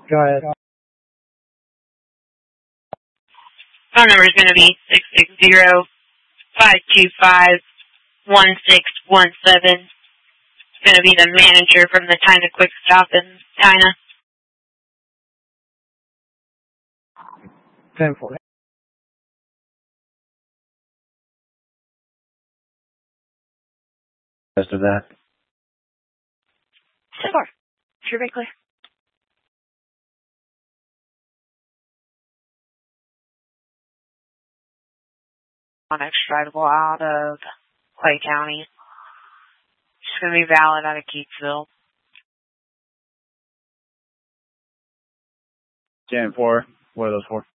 Go ahead. Phone number is going to be 660-525-1617. It's going to be the manager from the Tina Quick Stop in Tina. 10-4. Rest of that. 10-4. Sure, very clear. On extradable out of Clay County. It's going to be valid out of Keatsville. 10-4. What are those for?